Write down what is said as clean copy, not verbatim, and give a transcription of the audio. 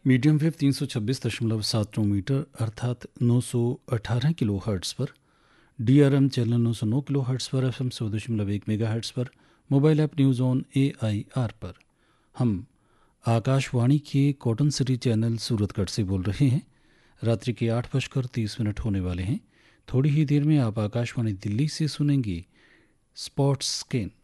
Medium wave 326.79 metre अर्थात 918 kilo hertz पर, DRM channel 909 kilo hertz पर, FM 100.1 मेगा हर्ट्ज़ पर, mobile app news on AIR पर। हम आकाशवाणी के कॉटन सिटी चैनल सूरतगढ़ से बोल रहे हैं। रात्रि के 8:30 होने वाले हैं। थोड़ी ही देर में आप आकाशवाणी दिल्ली से सुनेंगे स्पॉट्स स्कैन।